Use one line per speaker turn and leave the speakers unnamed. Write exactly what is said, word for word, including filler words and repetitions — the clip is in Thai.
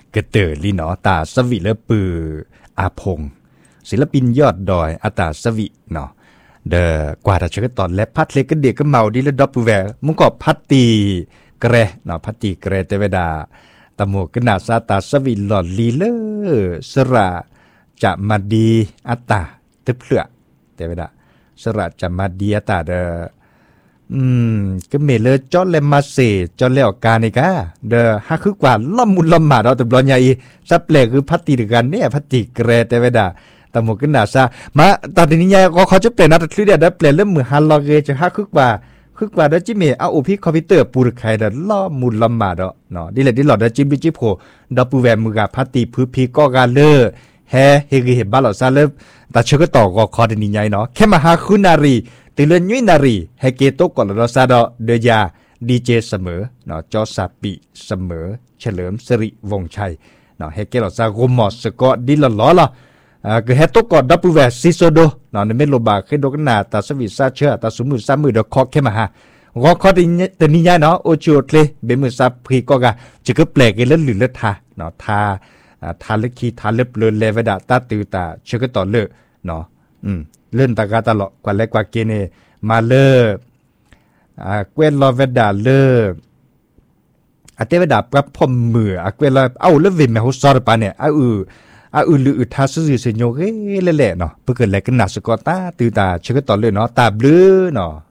กระเตอลีเนาะตาสวิเลปืออาพงศิลปินยอดดอยอาตาสวิเนาะเดอกว่าราชกตอนและพัดเล็กก็เด็กก็เมาดีแล้วดอปแวมึงก็พัดตีเกรเนาะพัดตีเกรเตเวดาตะโมกนาซาตาสวิหลอดลีเลอสระจะมาดีอัตตาเตเพื่อเตเวดาสระจะมาดีอัตตาเดออืมก็เมเลจอเลมาเซจอเลออกการนี่กะเดอฮักคือกว่าล่ำมุนล่ำมาเราแต่บลอนใหญ่ซับเลคือพัดตีด้วยกันเนี่ยพัดตีเกรเตเวดาตะโมกนาซามาตอนนี้เนี่ยก็เขาจะเปลี่ยนนะแต่คือเดี๋ยวเปลี่ยนเริ่มมือฮันลอเกจะฮักคือกว่าคือกว่าเดจิเมเอาอุพิคอมพิวเตอร์ปูรไข่เดล่อมุนลำมาเดเนาะดิเลดิหลอดเดจิมบิจิโพดับปูแวมมือกับพัดตีพื้นพีก็กาเลอแฮเฮกิเห็นบ้านเราซาเลแต่เชื่อก็ต่อก็คอเดนิยายเนาะแค่มาหาคุณนารีติเลนยุยนารีเฮเกโตก่อนเราซาดอเดียดีเจเสมอเนาะจอซาปิเสมอเฉลิมสิริวงชัยเนาะเฮเกเราซาโกมอสก็ดิลล้อละอ่าก็เฮโตก่อนดับปูแวซิโซโดเนาะในเมโลบาเคโดกนาตาสวิซาเชื่อตาสมุซามือดอกคอแค่มาหางอคอดิตนิยาเนาะโอชูทเลเบมือซับพรีก็กะจะก็แปลกกันเล่นหรือเลือดทาเนาะทาทาเล็กคีทาเล็บเลือนเลวดาตาตือตาเชื่อก็ต่อเลือเนาะอืมเลื่อนตากาตลอดกว่าเล็กกว่าเกเนมาเลืออ่าเกวนลอเวดาเลืออาเตวดาปรับพมมืออาเกวนลอเอาเลือวิมแมวซอร์ปาเนี่ยอาอืออาอือลือทาสุสิเซโยเกเล่ๆเนาะเพื่อเกิดอะไรกันหนาสกอตาตือตาเชื่อก็ต่อเลือเนาะตาบลือเนาะ